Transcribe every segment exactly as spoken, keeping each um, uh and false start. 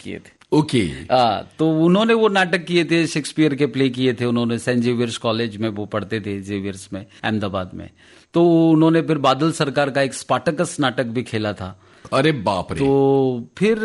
किए थे। ओके आ, तो उन्होंने वो नाटक किए थे, शेक्सपियर के प्ले किए थे उन्होंने। सेंट जेवियर्स कॉलेज में वो पढ़ते थे, जेवियर्स में अहमदाबाद में। तो उन्होंने फिर बादल सरकार का एक स्पार्टकस नाटक भी खेला था। अरे बाप रे। तो फिर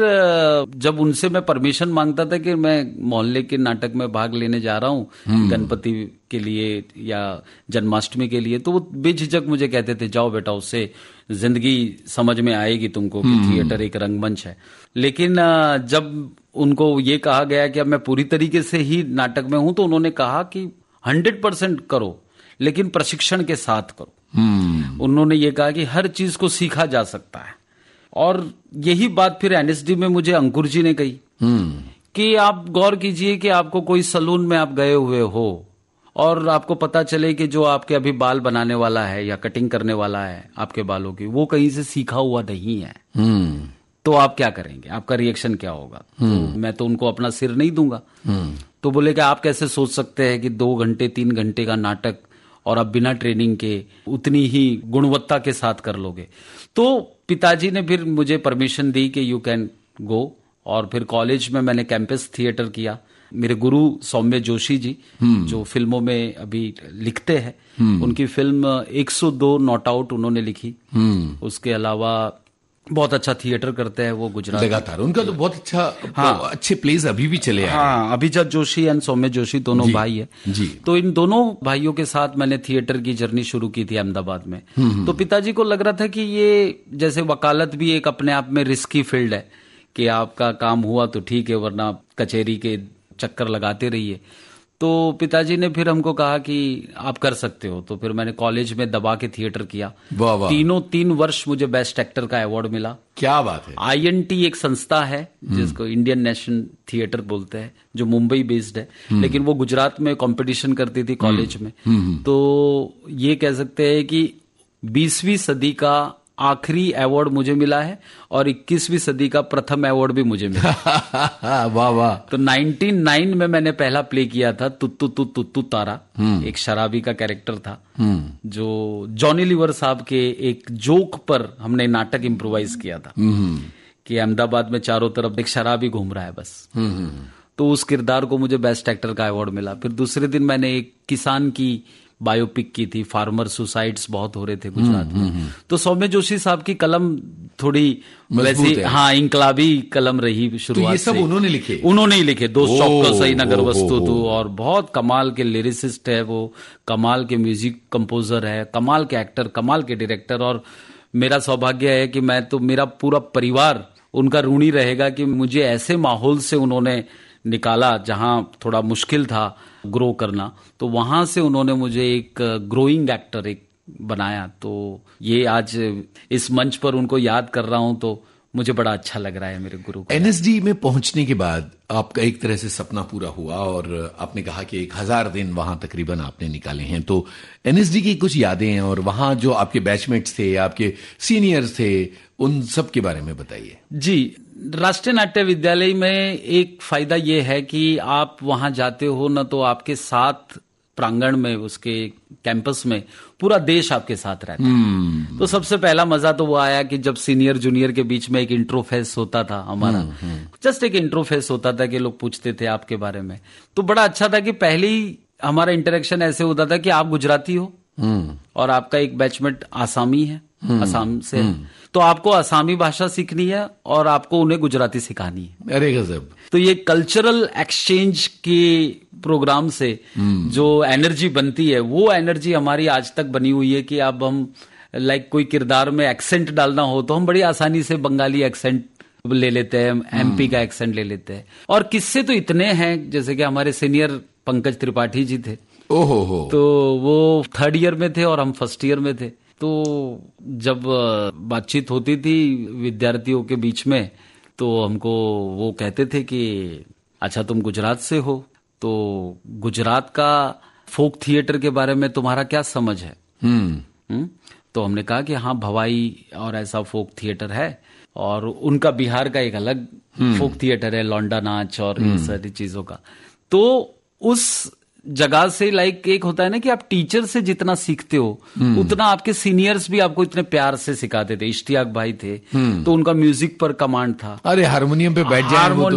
जब उनसे मैं परमिशन मांगता था कि मैं मोहल्ले के नाटक में भाग लेने जा रहा हूँ गणपति के लिए या जन्माष्टमी के लिए, तो वो बेझिझक मुझे कहते थे जाओ बेटा, उससे जिंदगी समझ में आएगी तुमको कि थिएटर एक रंगमंच है। लेकिन जब उनको ये कहा गया कि अब मैं पूरी तरीके से ही नाटक में हूं, तो उन्होंने कहा कि हंड्रेड परसेंट करो लेकिन प्रशिक्षण के साथ करो। उन्होंने ये कहा कि हर चीज को सीखा जा सकता है। और यही बात फिर एनएसडी में मुझे अंकुर जी ने कही कि आप गौर कीजिए कि आपको कोई सलून में आप गए हुए हो और आपको पता चले कि जो आपके अभी बाल बनाने वाला है या कटिंग करने वाला है आपके बालों की, वो कहीं से सीखा हुआ नहीं है, तो आप क्या करेंगे, आपका रिएक्शन क्या होगा? तो मैं तो उनको अपना सिर नहीं दूंगा। तो बोले कि आप कैसे सोच सकते हैं कि दो घंटे तीन घंटे का नाटक और आप बिना ट्रेनिंग के उतनी ही गुणवत्ता के साथ कर लोगे? तो पिताजी ने फिर मुझे परमिशन दी कि यू कैन गो। और फिर कॉलेज में मैंने कैंपस थिएटर किया। मेरे गुरु सौम्य जोशी जी जो फिल्मों में अभी लिखते हैं, उनकी फिल्म एक सौ दो नॉट आउट उन्होंने लिखी। उसके अलावा बहुत अच्छा थिएटर करते हैं वो गुजरात लगातार। उनका तो बहुत अच्छा, हाँ, अच्छे प्लेस अभी भी चले आ रहे हैं। हाँ, अभिजीत जोशी एंड सौम्य जोशी दोनों भाई है जी। तो इन दोनों भाइयों के साथ मैंने थिएटर की जर्नी शुरू की थी अहमदाबाद में। तो पिताजी को लग रहा था कि ये जैसे वकालत भी एक अपने आप में रिस्की फील्ड है कि आपका काम हुआ तो ठीक है, वरना कचहरी के चक्कर लगाते रहिए। तो पिताजी ने फिर हमको कहा कि आप कर सकते हो। तो फिर मैंने कॉलेज में दबा के थिएटर किया। वाह वाह। तीनों तीन वर्ष मुझे बेस्ट एक्टर का अवार्ड मिला। क्या बात है। आईएनटी एक संस्था है जिसको इंडियन नेशनल थिएटर बोलते हैं, जो मुंबई बेस्ड है, लेकिन वो गुजरात में कंपटीशन करती थी कॉलेज में। तो ये कह सकते हैं कि बीसवीं सदी का आखिरी अवार्ड मुझे मिला है और इक्कीसवीं सदी का प्रथम अवार्ड भी मुझे मिला। वाह वाह। तो नाइनटी नाइन में मैंने पहला प्ले किया था तुत्तु तु तुत्तु तारा। एक शराबी का कैरेक्टर था जो जॉनी लीवर साहब के एक जोक पर हमने नाटक इम्प्रोवाइज किया था कि अहमदाबाद में चारों तरफ एक शराबी घूम रहा है बस। तो उस किरदार को मुझे बेस्ट एक्टर का अवार्ड मिला। फिर दूसरे दिन मैंने एक किसान की बायोपिक की थी, फार्मर सुसाइड्स बहुत हो रहे थे गुजरात में। तो सौम्य जोशी साहब की कलम थोड़ी वैसी, हाँ, इंकलाबी कलम रही शुरुआत तो ये सब से। उन्होंने लिखे उन्होंने ही लिखे। दो चौकस सही नगर वस्तु तो, और बहुत कमाल के लिरिसिस्ट है वो, कमाल के म्यूजिक कंपोजर है, कमाल के एक्टर, कमाल के डायरेक्टर। और मेरा सौभाग्य है कि मैं तो, मेरा पूरा परिवार उनका ऋणी रहेगा कि मुझे ऐसे माहौल से उन्होंने निकाला जहां थोड़ा मुश्किल था ग्रो करना, तो वहां से उन्होंने मुझे एक ग्रोइंग एक्टर एक बनाया। तो ये आज इस मंच पर उनको याद कर रहा हूं तो मुझे बड़ा अच्छा लग रहा है मेरे गुरु को। एनएसडी में पहुंचने के बाद आपका एक तरह से सपना पूरा हुआ और आपने कहा कि एक हजार दिन वहां तकरीबन आपने निकाले हैं। तो एनएसडी की कुछ यादें और वहां जो आपके बैचमेट्स थे, आपके सीनियर्स थे, उन सब के बारे में बताइए। जी, राष्ट्रीय नाट्य विद्यालय में एक फायदा ये है कि आप वहां जाते हो ना, तो आपके साथ प्रांगण में, उसके कैंपस में पूरा देश आपके साथ रहता है। तो सबसे पहला मजा तो वो आया कि जब सीनियर जूनियर के बीच में एक इंट्रो फेस होता था हमारा, जस्ट एक इंट्रो फेस होता था कि लोग पूछते थे आपके बारे में। तो बड़ा अच्छा था कि पहले ही हमारा इंटरेक्शन ऐसे होता था कि आप गुजराती हो और आपका एक बैचमेट आसामी है, असम से है, तो आपको आसामी भाषा सीखनी है और आपको उन्हें गुजराती सिखानी है। अरे गजब। तो ये कल्चरल एक्सचेंज के प्रोग्राम से जो एनर्जी बनती है, वो एनर्जी हमारी आज तक बनी हुई है कि अब हम लाइक कोई किरदार में एक्सेंट डालना हो तो हम बड़ी आसानी से बंगाली एक्सेंट ले लेते हैं, एमपी का एक्सेंट ले लेते हैं। और किस्से तो इतने हैं, जैसे कि हमारे सीनियर पंकज त्रिपाठी जी थे, ओहो हो, तो वो थर्ड ईयर में थे और हम फर्स्ट ईयर में थे। तो जब बातचीत होती थी विद्यार्थियों के बीच में, तो हमको वो कहते थे कि अच्छा तुम गुजरात से हो, तो गुजरात का फोक थिएटर के बारे में तुम्हारा क्या समझ है? हम्म तो हमने कहा कि हाँ, भवाई और ऐसा फोक थिएटर है, और उनका बिहार का एक अलग फोक थिएटर है, लौंडा नाच और इन सारी चीजों का। तो उस जगह से लाइक एक होता है ना कि आप टीचर से जितना सीखते हो उतना आपके सीनियर्स भी आपको इतने प्यार से सिखाते थे। इश्तियाक भाई थे तो उनका म्यूजिक पर कमांड था। अरे हारमोनियम पे बैठ जाए